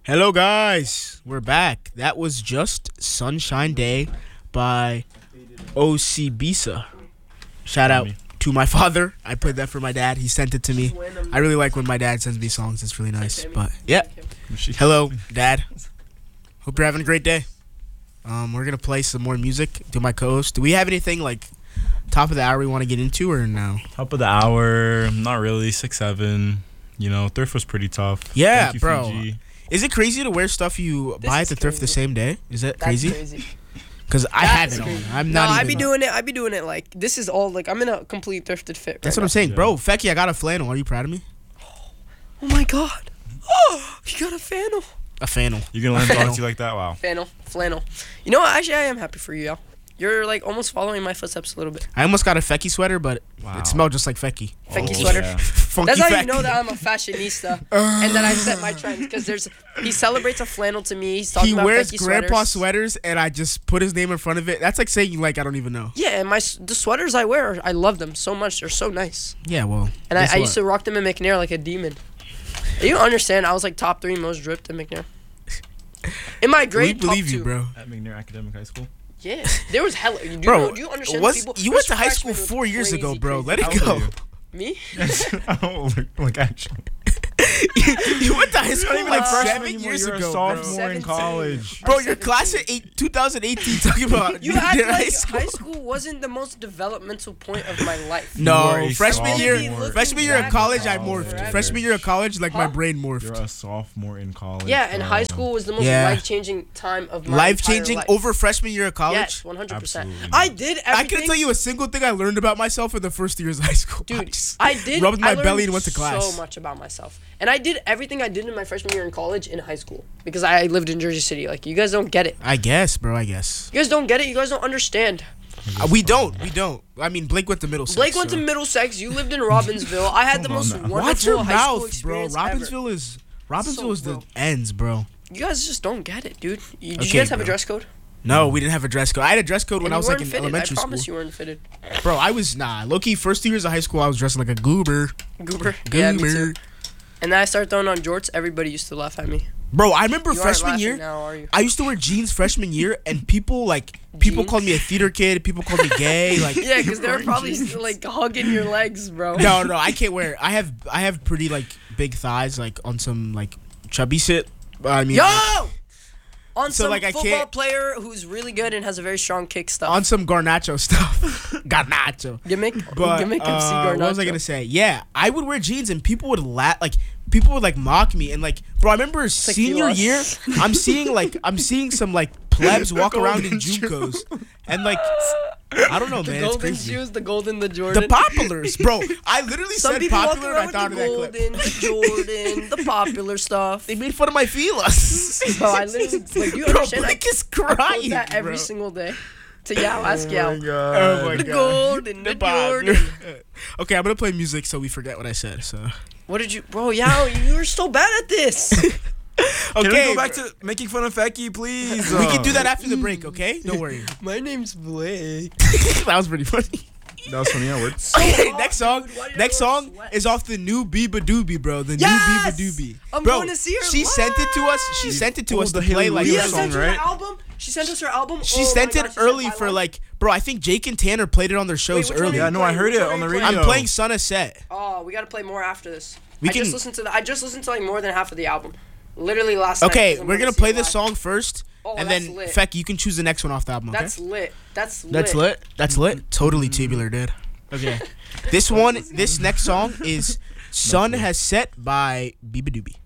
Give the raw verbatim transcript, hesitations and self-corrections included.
Hello, guys. We're back. That was just Sunshine Day by O C Bisa. Shout out to my father. I played that for my dad. He sent it to me. I really like when my dad sends me songs. It's really nice. But yeah. Hello, Dad. Hope you're having a great day. Um, we're going to play some more music to my co-host. Do we have anything like top of the hour we want to get into or no? Top of the hour, not really. Six seven. You know, thrift was pretty tough. Yeah, Thank you, bro. Fiji. Is it crazy to wear stuff you This buy is at the thrift the crazy. same day? Is that That's crazy? crazy. Because I That have is it on. crazy. I'm No, not I even. be doing it. I be doing it like this is all like I'm in a complete thrifted fit. That's right what I'm saying, Yeah. bro. Fecky, I got a flannel. Are you proud of me? now. Oh my god. Oh, you got a flannel. A flannel. You gonna let him talk to you like that? Wow. Flannel. Flannel. You know what? Actually, I am happy for you, yo. You're like almost following my footsteps a little bit. I almost got a Fecky sweater, but Wow. it smelled just like Fecky. Fecky Oh, sweater. yeah. Funky That's how Fecky. you know that I'm a fashionista and that I set my trends. Because there's he celebrates a flannel to me. He's talking He about wears Fecky grandpa sweaters. sweaters, and I just put his name in front of it. That's like saying like I don't even know. Yeah, and my s- the sweaters I wear, I love them so much. They're so nice. Yeah, well. And I, guess I what? used to rock them in McNair like a demon. You understand? I was like top three most dripped in McNair. In my We grade, top believe two. you, bro. At McNair Academic High School. Yeah, there was hella. Do you Bro, know, do you understand? what's- people, you there's went to high school freshmen with four years ago, crazy, bro. crazy- Let it How old go. are you? Me? Oh, like, like actually. You went to high school even like a seven Freshman, years you're ago, a bro. sophomore in Seventeen. college. Bro, I'm your class at eight, twenty eighteen talking about You you act did like high school. high school wasn't the most developmental point of my life. You are No, a freshman sophomore. year, Looking freshman year of back college, I on morphed. forever. Freshman year of college, like my Huh? brain You're morphed. a sophomore in college. Yeah, and bro. high school was the most Yeah. life-changing time of my Life entire changing life. over freshman year of college. Yes, one hundred percent. Absolutely. I did everything. I couldn't tell you a single thing I learned about myself in the first years of high school. I Dude, just I did. rubbed my I learned belly and went to class. So much about myself, and I did everything I did in my freshman year in college in high school because I lived in Jersey City. Like you guys don't get it. I guess, bro. I guess You guys don't get it. You guys don't understand. uh, we don't. We don't. I mean, Blake went to Middlesex. Blake went so. to Middlesex. You lived in Robbinsville. I had the Come on most now. wonderful Watch your high school mouth, bro. experience ever. Robbinsville is Robbinsville So, is the bro. ends, bro. You guys just don't get it, dude. You, did Okay, you guys have bro. a dress code? No, we didn't have a dress code. I had a dress code when And I you was like weren't in fitted. elementary I promise school. you weren't fitted. Bro, I was nah. Low-key, first two years of high school, I was dressing like a goober. Goober. Yeah, me Goober. too. And then I started throwing on jorts. Everybody used to laugh at me. Bro, I remember You aren't freshman laughing year. now, are you? I used to wear jeans freshman year, and people like people Jeans? called me a theater kid. People called me gay. Like Yeah, because they were wearing probably jeans. like hugging your legs, bro. no, no, I can't wear. I have I have pretty like big thighs, like on some like chubby shit. I mean, Yo! like, On So, some like, I football can't- player who's really good and has a very strong kick stuff. on some Garnacho stuff. Garnacho. Gimmick? But Gimmick of C. uh, what was I Garnacho. gonna say? Yeah, I would wear jeans and people would laugh. Like people would like mock me and like, bro. I remember senior like year. I'm seeing like I'm seeing some like plebs walk around in golden shoe. JUCOs and like I don't know, The man. It's golden crazy. shoes, the golden, the Jordan. The populars, bro. I literally Some said people walk popular and I around thought of with the that clip. golden, the Jordan, the popular stuff. They made fun of my feelers. Bro, I literally, like, you Bro, understand? I Blake is quote crying, that every bro. single day. To Yao, ask Yao. Oh my The god. golden, the popular. Jordan. Okay, I'm gonna play music so we forget what I said. So What did you, bro? Yao, you were so bad at this. okay, Can we go back to making fun of Fecky, please? we can do that after the break. Okay, don't worry. My name's Blake. That was pretty funny. That was funny. That worked. Okay, hot, next song. dude. Why did Next everyone song sweat? is off the new Biba Doobie, bro. The Yes! new Biba Doobie. I'm bro, going to see her she sent it to us. She live. sent it to Oh, us the to play Haley like. Williams Yeah, song, sent her right? album. She sent us her album. She Oh sent my it gosh, she sent early my for life. like, bro. I think Jake and Tanner played it on their shows which one early. are Yeah, you no, I playing? heard Which it one on the are you radio. I'm playing Son of Set. Oh, we gotta play more after this. We I can- just listened to the. I just listened to like more than half of the album. Literally last night. Okay, 'cause I'm we're going gonna to see play it this live. song first, Oh, and that's then lit. Feck, you can choose the next one off the album. Okay, That's lit. That's lit. that's lit. That's lit. Totally tubular, dude. Okay, this one, this next song is "Sun Has Set" by Biba Doobie.